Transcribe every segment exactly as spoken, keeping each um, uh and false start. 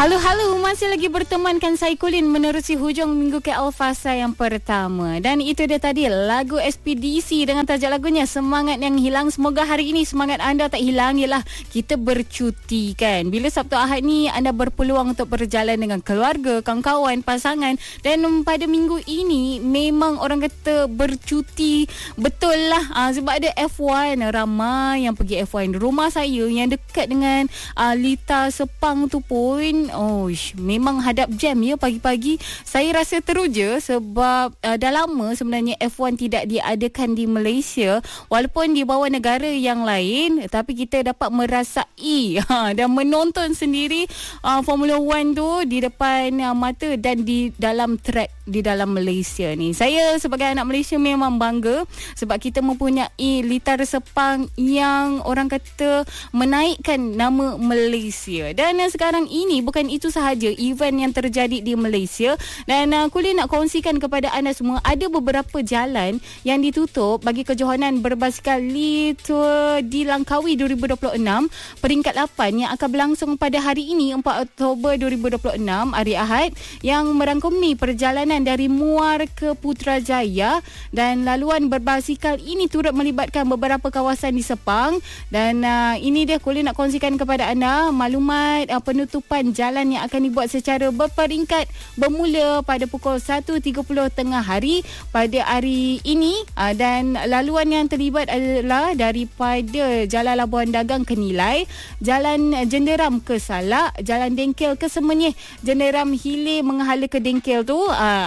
Halo-halo, masih lagi bertemankan saya Colin menerusi hujung minggu K L fasa yang pertama. Dan itu dia tadi lagu Ekspedisi dengan tajuk lagunya Semangat Yang Hilang. Semoga hari ini semangat anda tak hilang. Yalah, kita bercuti kan. Bila Sabtu Ahad ni anda berpeluang untuk berjalan dengan keluarga, kawan-kawan, pasangan. Dan pada minggu ini memang orang kata bercuti betul lah. Ha, sebab ada F one, ramai yang pergi F one. Rumah saya yang dekat dengan uh, Lita Sepang tu pun oh, memang hadap jam ya pagi-pagi. Saya rasa teruja sebab uh, dah lama sebenarnya F one tidak diadakan di Malaysia. Walaupun di bawah negara yang lain, tapi kita dapat merasai ha, dan menonton sendiri uh, Formula One tu di depan uh, mata dan di dalam track di dalam Malaysia ni. Saya sebagai anak Malaysia memang bangga sebab kita mempunyai Lita Sepang yang orang kata menaikkan nama Malaysia. Dan uh, sekarang ini bukan itu sahaja event yang terjadi di Malaysia, dan uh, Kulin nak kongsikan kepada anda semua ada beberapa jalan yang ditutup bagi kejohanan berbasikal Li Tour di Langkawi dua ribu dua puluh enam peringkat lapan yang akan berlangsung pada hari ini empat Oktober dua ribu dua puluh enam hari Ahad, yang merangkumi perjalanan dari Muar ke Putrajaya. Dan laluan berbasikal ini turut melibatkan beberapa kawasan di Sepang. Dan uh, ini dia Kulin nak kongsikan kepada anda maklumat uh, penutupan jalan yang akan dibuat secara berperingkat bermula pada pukul satu tiga puluh tengah hari pada hari ini, dan laluan yang terlibat adalah daripada Jalan Labuan Dagang ke Nilai, Jalan Jenderam ke Salak, Jalan Dengkel ke Semenyih, Jenderam Hilir menghala ke Dengkel tu,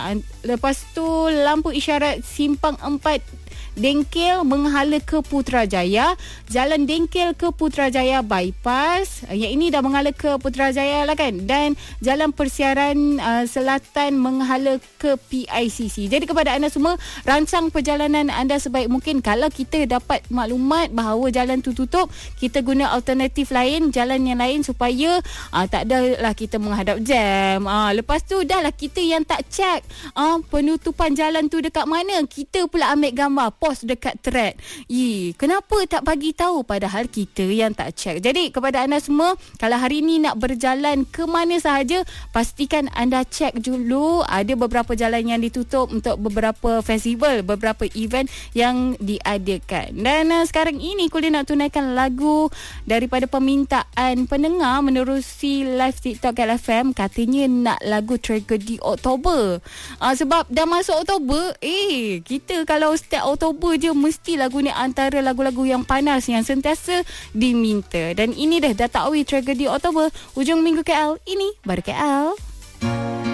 lepas tu lampu isyarat Simpang empat Dengkel menghala ke Putrajaya, Jalan Dengkel ke Putrajaya bypass, yang ini dah menghala ke Putrajaya lah kan, dan Jalan Persiaran uh, Selatan menghala ke P I C C. Jadi kepada anda semua, rancang perjalanan anda sebaik mungkin. Kalau kita dapat maklumat bahawa jalan tu tutup, kita guna alternatif lain, jalan yang lain supaya uh, tak adalah kita menghadap jam. Uh, lepas tu dah lah kita yang tak check uh, penutupan jalan tu dekat mana, kita pula ambil gambar pos dekat track. Ih, kenapa tak bagi tahu padahal kita yang tak check. Jadi kepada anda semua, kalau hari ni nak berjalan ke mana sahaja, pastikan anda check dulu. Ada beberapa jalan yang ditutup untuk beberapa festival, beberapa event yang diadakan. Dan uh, sekarang ini Kulin nak tunaikan lagu daripada permintaan pendengar menerusi live TikTok K L F M. Katanya nak lagu Tragedi Oktober. Uh, sebab dah masuk Oktober, eh kita kalau setiap Oktober je mesti lagu ni antara lagu-lagu yang panas yang sentiasa diminta. Dan ini dah dah tahu Tragedi Oktober hujung minggu K L ini baru K L.